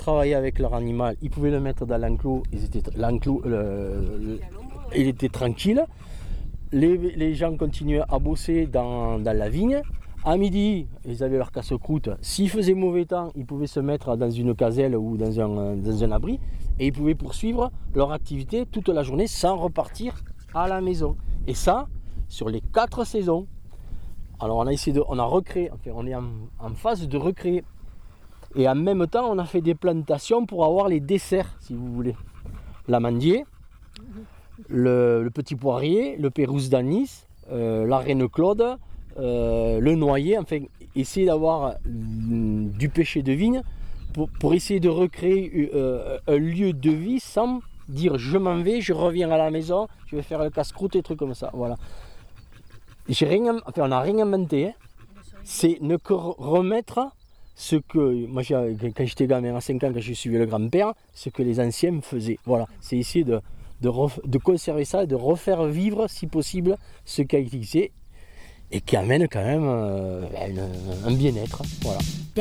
travaillaient avec leur animal, ils pouvaient le mettre dans l'enclos, l'enclos, il était tranquille. Les gens continuaient à bosser dans la vigne. À midi, ils avaient leur casse-croûte. S'il faisait mauvais temps, ils pouvaient se mettre dans une caselle ou dans un abri et ils pouvaient poursuivre leur activité toute la journée sans repartir à la maison. Et ça, sur les 4 saisons. Alors on a recréé, enfin on est en phase de recréer. Et en même temps, on a fait des plantations pour avoir les desserts, si vous voulez. L'amandier, le petit poirier, le pérouse d'anis, la reine Claude, le noyer, enfin essayer d'avoir du pêcher de vigne pour essayer de recréer un lieu de vie sans dire je m'en vais, je reviens à la maison, je vais faire le casse-croûte et des trucs comme ça. Voilà. On n'a rien inventé, hein. C'est ne que remettre ce que, moi quand j'étais gamin à 5 ans, quand je suivais le grand-père, ce que les anciens faisaient. Voilà, c'est essayer de conserver ça et de refaire vivre si possible ce qui a existé et qui amène quand même un bien-être. Voilà.